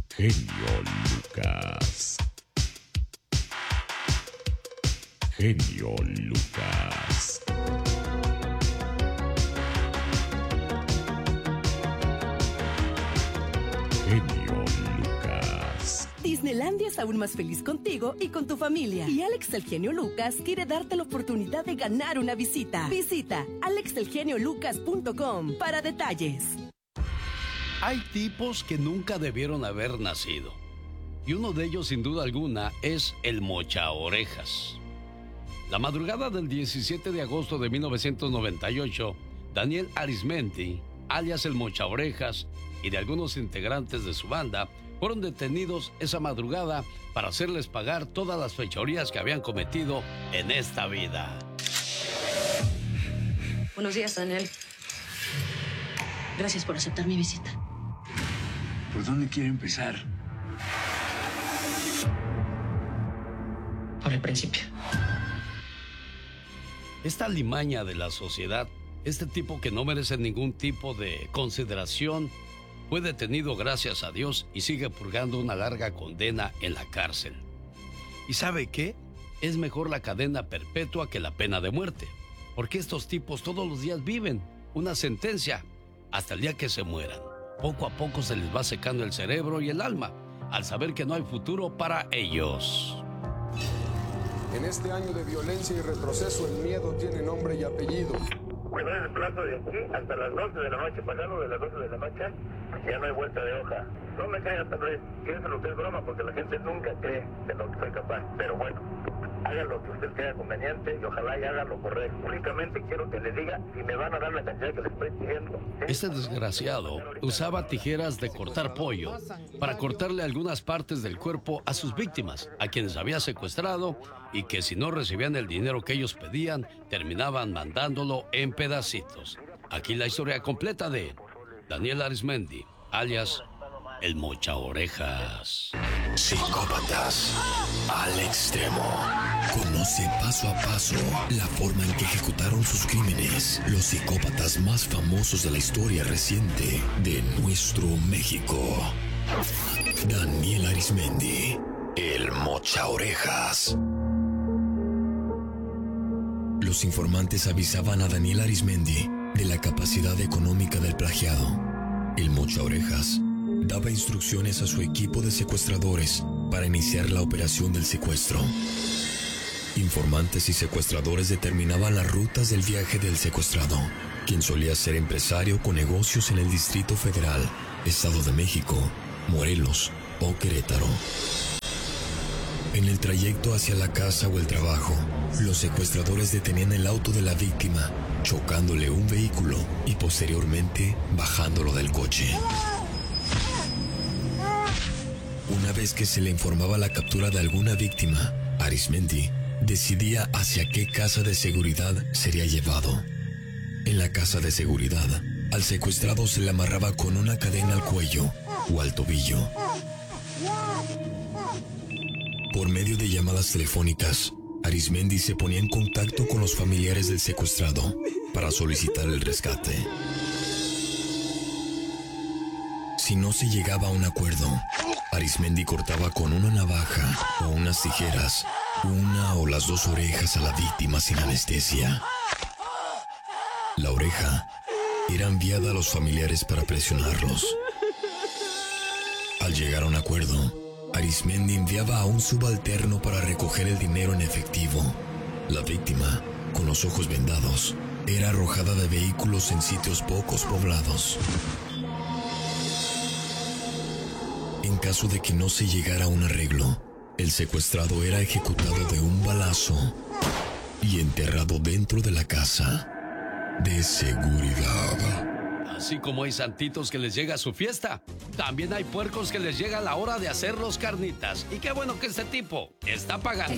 Genio Lucas. Genio Lucas. Genio Lucas. Disneylandia es aún más feliz contigo y con tu familia. Y Alex el Genio Lucas quiere darte la oportunidad de ganar una visita. Visita alexelgeniolucas.com para detalles. Hay tipos que nunca debieron haber nacido. Y uno de ellos, sin duda alguna, es el Mochaorejas. La madrugada del 17 de agosto de 1998, Daniel Arismendi, alias el Mochaorejas, y de algunos integrantes de su banda, fueron detenidos esa madrugada para hacerles pagar todas las fechorías que habían cometido en esta vida. Buenos días, Daniel. Gracias por aceptar mi visita. ¿Por dónde quiere empezar? Por el principio. Esta limaña de la sociedad, este tipo que no merece ningún tipo de consideración, fue detenido gracias a Dios y sigue purgando una larga condena en la cárcel. ¿Y sabe qué? Es mejor la cadena perpetua que la pena de muerte, porque estos tipos todos los días viven una sentencia hasta el día que se mueran. Poco a poco se les va secando el cerebro y el alma al saber que no hay futuro para ellos. En este año de violencia y retroceso, el miedo tiene nombre y apellido. Me doy el plazo de aquí hasta las 12 de la noche. Pasando de las 12 de la noche, ya no hay vuelta de hoja. No me crean, tal vez, piensen lo que es broma, porque la gente nunca cree de lo que soy capaz. Pero bueno, hagan lo que usted crea conveniente y ojalá y hagan lo correcto. Únicamente quiero que le diga si me van a dar la cantidad que les estoy pidiendo. Este desgraciado usaba tijeras de cortar pollo para cortarle algunas partes del cuerpo a sus víctimas, a quienes había secuestrado, y que si no recibían el dinero que ellos pedían, terminaban mandándolo en pedacitos. Aquí la historia completa de Daniel Arismendi, alias el Mochaorejas. Psicópatas al extremo. Conoce paso a paso la forma en que ejecutaron sus crímenes los psicópatas más famosos de la historia reciente de nuestro México. Daniel Arismendi, el Mochaorejas. Los informantes avisaban a Daniel Arismendi de la capacidad económica del plagiado. El Mochaorejas daba instrucciones a su equipo de secuestradores para iniciar la operación del secuestro. Informantes y secuestradores determinaban las rutas del viaje del secuestrado, quien solía ser empresario con negocios en el Distrito Federal, Estado de México, Morelos o Querétaro. En el trayecto hacia la casa o el trabajo, los secuestradores detenían el auto de la víctima, chocándole un vehículo y posteriormente bajándolo del coche. Una vez que se le informaba la captura de alguna víctima, Arismendi decidía hacia qué casa de seguridad sería llevado. En la casa de seguridad, al secuestrado se le amarraba con una cadena al cuello o al tobillo. Por medio de llamadas telefónicas, Arismendi se ponía en contacto con los familiares del secuestrado para solicitar el rescate. Si no se llegaba a un acuerdo, Arismendi cortaba con una navaja o unas tijeras una o las dos orejas a la víctima sin anestesia. La oreja era enviada a los familiares para presionarlos. Al llegar a un acuerdo, Arismendi enviaba a un subalterno para recoger el dinero en efectivo. La víctima, con los ojos vendados, era arrojada de vehículos en sitios pocos poblados. En caso de que no se llegara a un arreglo, el secuestrado era ejecutado de un balazo y enterrado dentro de la casa de seguridad. Así como hay santitos que les llega a su fiesta, también hay puercos que les llega a la hora de hacer los carnitas. Y qué bueno que este tipo está pagando.